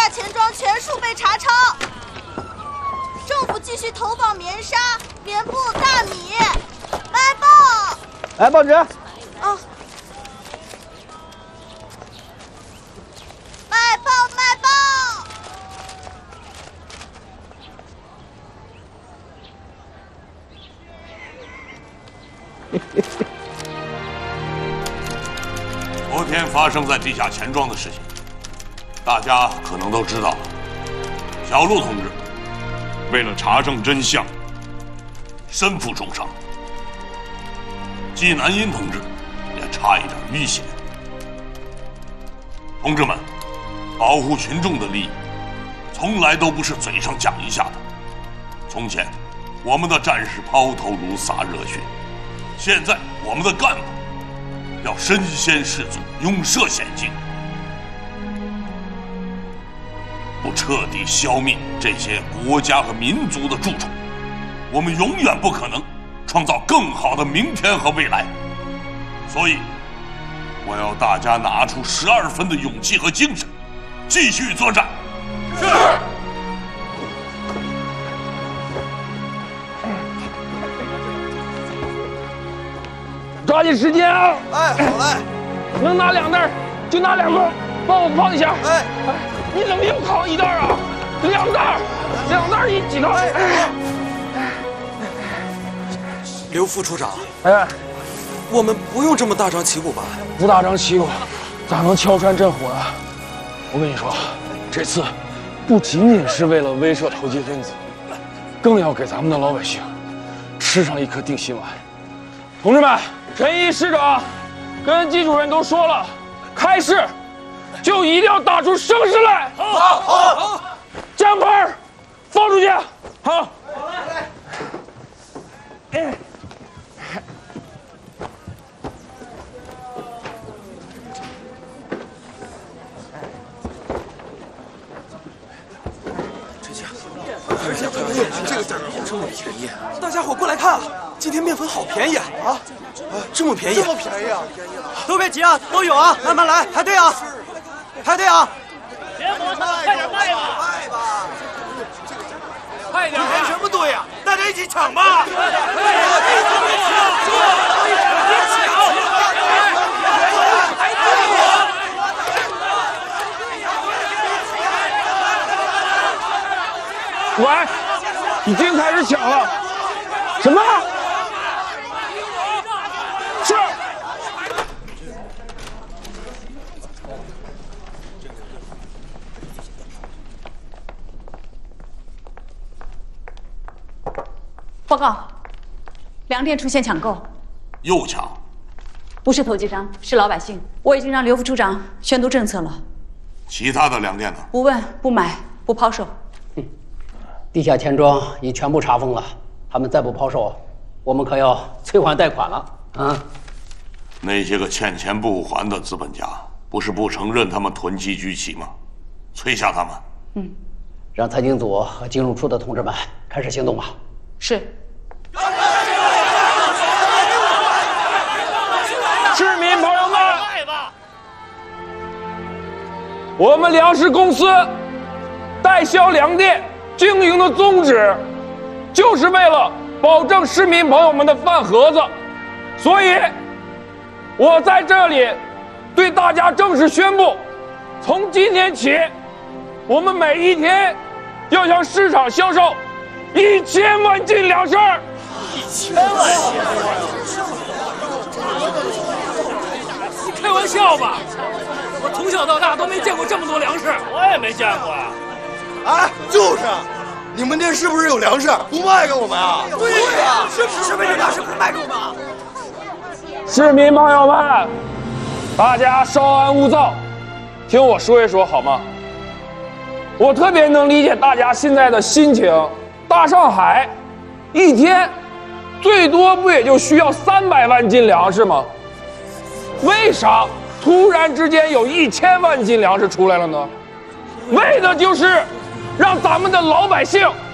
下钱庄全数被查抄。政府继续投放棉纱、棉布、大米。卖报！ 来报纸。 啊。卖报！卖报！ 昨天发生在地下钱庄的事情，大家可能都知道了。小陆同志为了查证真相，身负重伤；季南音同志也差一点淤血。同志们，保护群众的利益，从来都不是嘴上讲一下的。从前，我们的战士抛头颅、洒热血；现在，我们的干部要身先士卒，勇涉险境。不彻底消灭这些国家和民族的蛀虫，我们永远不可能创造更好的明天和未来。所以，我要大家拿出12分的勇气和精神，继续作战。是。 抓紧时间啊！ 哎，好嘞。 能拿2袋就拿2个，帮我放一下。 哎， 你怎么又扛1袋啊？2袋，2袋一几袋？ 刘副处长， 哎， 我们不用这么大张旗鼓吧？ 不大张旗鼓，咋能敲山震虎呢？我跟你说，这次不仅仅是为了威慑投机分子，更要给咱们的老百姓吃上一颗定心丸。同志们，陈毅师长跟季主任都说了，开市就一定要打出声势来。好，将牌放出去。好。哎。 这个价格这么便宜，大家伙过来看啊！今天面粉好便宜啊！这么便宜，这么便宜啊！ 都别急啊，都有啊，慢慢来，排队啊，排队啊！ 别磨蹭，快点卖吧！ 卖吧！ 快点！ 排什么队呀？大家一起抢吧！ 喂，已经开始抢了。什么？是。 报告，粮店出现抢购。 又抢？ 不是投机商，是老百姓。我已经让刘副处长宣读政策了。 其他的粮店呢？ 不问、不买、不抛售。 地下钱庄已全部查封了，他们再不抛售，我们可要催还贷款了啊！ 那些个欠钱不还的资本家，不是不承认他们囤积居奇吗？催下他们。 让财经组和金融处的同志们开始行动吧。 是。 市民朋友们，我们粮食公司代销粮店经营的宗旨，就是为了保证市民朋友们的饭盒子，所以，我在这里对大家正式宣布，从今天起，我们每一天要向市场销售1000万斤粮食。 1000万斤！你开玩笑吧？我从小到大都没见过这么多粮食，我也没见过呀。 哎，就是，你们店是不是有粮食不卖给我们啊？对呀，是不是有粮食不卖给我们啊？ 市民朋友们，大家稍安勿躁，听我说一说好吗？我特别能理解大家现在的心情。大上海一天最多不也就需要300万斤粮食吗？为啥突然之间有1000万斤粮食出来了呢？为的就是让咱们的老百姓